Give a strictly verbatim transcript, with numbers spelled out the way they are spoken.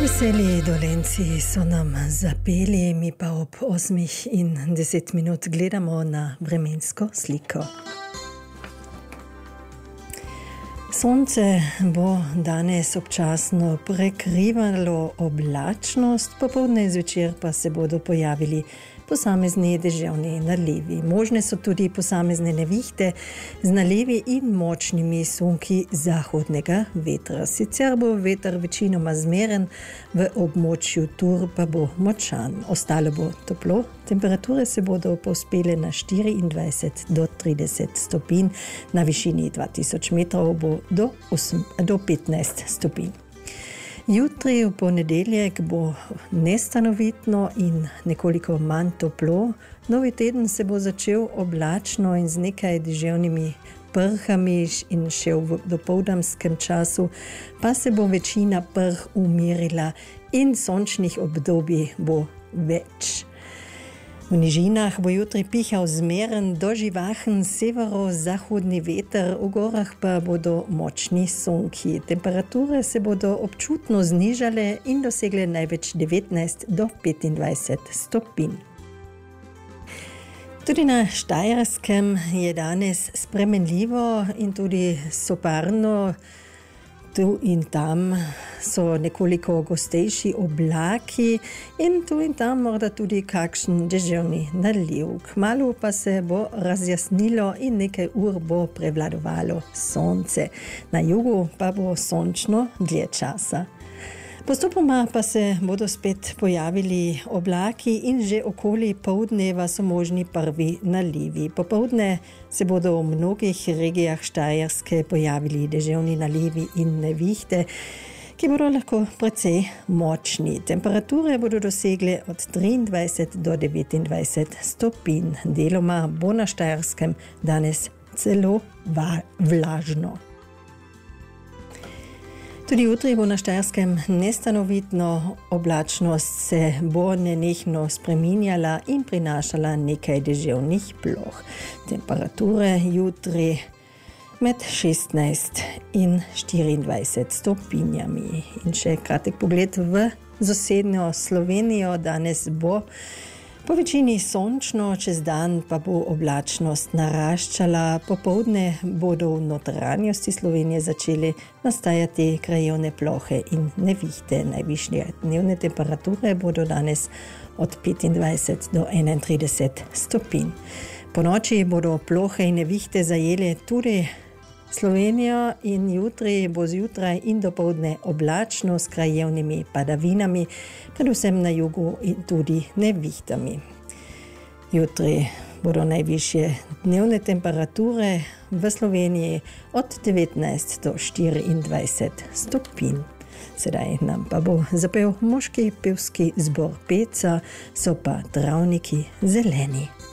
Veseli Dolenci so nam zapeli, mi pa ob osmih in deset minut gledamo na vremensko sliko. Sonce bo danes občasno prekrivalo oblačnost, popoldne in zvečer pa se bodo pojavili posamezni deževni nalivi. Možne so tudi posamezne nevihte z nalivi in močnimi sunki zahodnega vetra. Sicer bo veter večinoma zmeren, v območju Tur pa bo močan. Ostalo bo toplo, temperature se bodo povzpele na štiriindvajset do trideset stopinj, na višini dva tisoč metrov bo do, osem, do petnajst stopinj. Jutri v ponedeljek bo nestanovitno in nekoliko manj toplo. Novi teden se bo začel oblačno in z nekaj deževnimi prhami in še v dopoldanskem času pa se bo večina prh umirila in sončnih obdobij bo več. V nižinah bo jutri pihal zmeren do živahen severo-zahodni veter, v gorah pa bodo močni sunki. Temperature se bodo občutno znižale in dosegle največ devetnajst do petindvajset stopinj. Tudi na Štajerskem je danes spremenljivo in tudi soparno. Tu in tam so nekoliko gostejši oblaki in tu in tam morda tudi kakšen deževni naliv. Kmalu pa se bo razjasnilo in nekaj ur bo prevladovalo sonce. Na jugu pa bo sončno dlje časa. Postopoma pa se bodo spet pojavili oblaki in že okoli poldneva so možni prvi nalivi. Popoldne se bodo v mnogih regijah Štajerske pojavili deževni nalivi in nevihte, ki bodo lahko precej močni. Temperature bodo dosegle od triindvajset do devetindvajset stopinj. Deloma bo na Štajerskem danes celo vlažno. Tudi jutri bo na Štajerskem nestanovitno, oblačnost se bo nenehno spreminjala in prinašala nekaj deževnih ploh. Temperature jutri med šestnajst in štiriindvajset stopinjami. In še kratek pogled v sosednjo Slovenijo. Danes bo po večini sončno, čez dan pa bo oblačnost naraščala. Popoldne bodo v notranjosti Slovenije začele nastajati krajevne plohe in nevihte. Najvišje dnevne temperature bodo danes od petindvajset do enaintrideset stopinj. Po noči bodo plohe in nevihte zajele tudi Slovenijo in jutri bo zjutraj in dopoldne oblačno s krajevnimi padavinami, predvsem na jugu in tudi nevihtami. Jutri bodo najvišje dnevne temperature v Sloveniji od devetnajst do štiriindvajset stopinj. Sedaj nam pa bo zapel moški pevski zbor Peca, so pa travniki zeleni.